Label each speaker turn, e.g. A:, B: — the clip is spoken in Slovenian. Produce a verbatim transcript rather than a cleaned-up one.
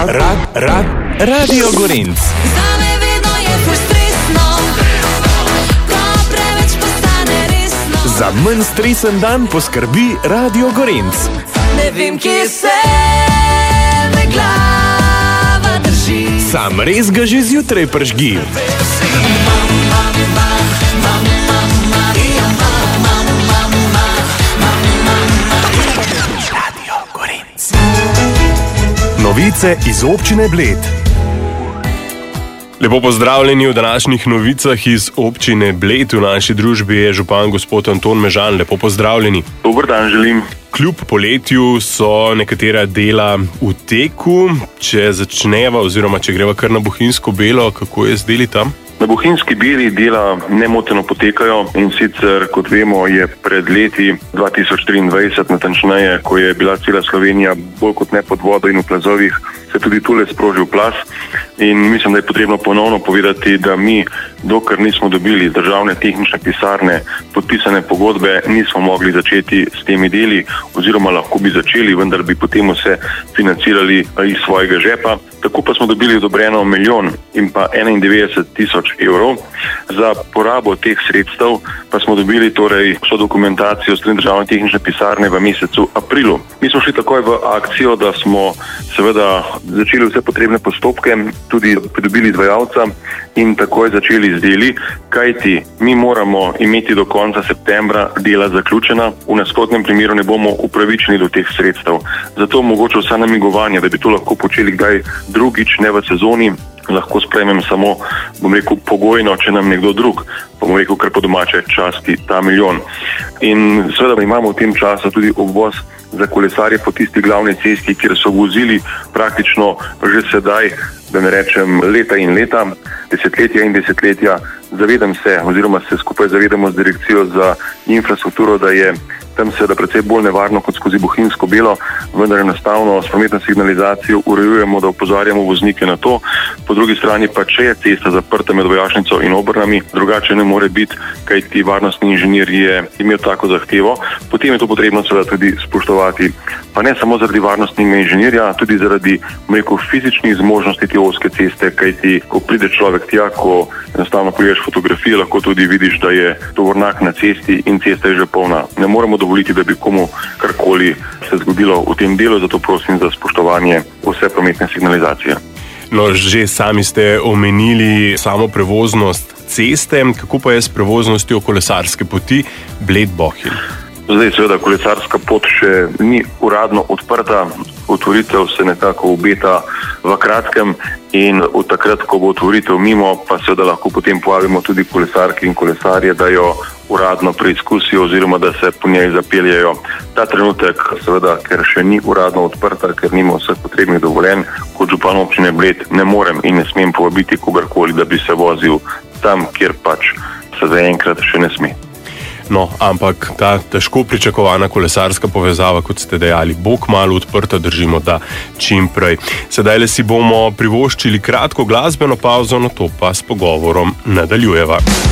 A: Rad, rad, rad, Radio Gorenc.
B: Zame vedno je ful stresno, ko preveč postane resno.
A: Za manj stresen dan poskrbi Radio Gorenc.
B: Ne vem, kje se me glava drži.
A: Sam res ga že zjutraj pržgi. Radio Gorenc. Novice iz občine Bled. Lepo pozdravljeni v današnjih novicah iz občine Bled. V naši družbi je župan gospod Anton Mežan. Lepo pozdravljeni.
C: Dober dan želim.
A: Kljub poletju so nekatera dela v teku. Če začneva oziroma če greva kar na Bohinjsko Belo, kako je z deli tam?
C: Na Bohinjski Beli dela nemoteno potekajo in sicer, kot vemo, je pred leti dva tisoč triindvajset, natančneje, ko je bila cela Slovenija bolj kot ne pod vodo in v plazovih, se tudi tule sprožil plaz. In mislim, da je potrebno ponovno povedati, da mi, dokler nismo dobili iz državne tehnične pisarne podpisane pogodbe, nismo mogli začeti s temi deli, oziroma lahko bi začeli, vendar bi potem vse financirali iz svojega žepa. Tako pa smo dobili odobreno milijon in pa enaindevetdeset tisoč evrov. Za porabo teh sredstev pa smo dobili torej vso dokumentacijo strani državne tehnične pisarne v mesecu aprilu. Mi smo šli takoj v akcijo, da smo seveda začeli vse potrebne postopke, tudi pridobili izvajalca in takoj začeli z deli, kajti mi moramo imeti do konca septembra dela zaključena, v nasprotnem primeru ne bomo upravičeni do teh sredstev. Zato mogoče vsa namigovanja, da bi to lahko počeli kdaj drugič, ne v sezoni, lahko sprejmem samo, bom rekel, pogojno, če nam nekdo drug, pa bom rekel, kar po domače časti ta milijon. In seveda imamo v tem času tudi obvoz za kolesarje po tisti glavni cesti, kjer so vozili praktično že sedaj, da ne rečem leta in leta, desetletja in desetletja. Zavedam se, oziroma se skupaj zavedamo z direkcijo za infrastrukturo, da je tam seveda precej bolj nevarno kot skozi Bohinjsko Belo, vendar enostavno s prometno signalizacijo urejujemo, da opozarjamo voznike na to. Po drugi strani pa, če je cesta zaprta med Vojašnico in Obrnami, drugače ne more biti, kajti varnostni inženir je imel tako zahtevo, potem je to potrebno seveda tudi spoštovati. Pa ne samo zaradi varnostnega inženirja, tudi zaradi, bom rekel, fizičnih zmožnosti te ozke ceste, kajti ko pride človek tja, ko enostavno pogledaš fotografije, lahko tudi vidiš, da je tovornjak na cesti in cesta je že polna. Ne moremo dovoliti, da bi komu karkoli se zgodilo v tem delu, zato prosim za spoštovanje vse prometne signalizacije.
A: No, že sami ste omenili samo prevoznost ceste, kako pa je s prevoznostjo kolesarske poti Bled-Bohinj?
C: Zdaj seveda kolesarska pot še ni uradno odprta, otvoritev se nekako obeta v kratkem in od takrat, ko bo otvoritev mimo, pa seveda lahko potem povabimo tudi kolesarke in kolesarje, da jo uradno preizkusijo oziroma da se po njej zapeljejo. Ta trenutek seveda, ker še ni uradno odprta, ker nima vseh potrebnih dovoljenj, kot župan občine Bled ne morem in ne smem povabiti kogarkoli, da bi se vozil tam, kjer pač se zaenkrat še ne sme.
A: No, ampak ta težko pričakovana kolesarska povezava, kot ste dejali, bo kmalu odprta, držimo, da čim prej. Sedaj le si bomo privoščili kratko glasbeno pavzo, no to pa s pogovorom nadaljujeva.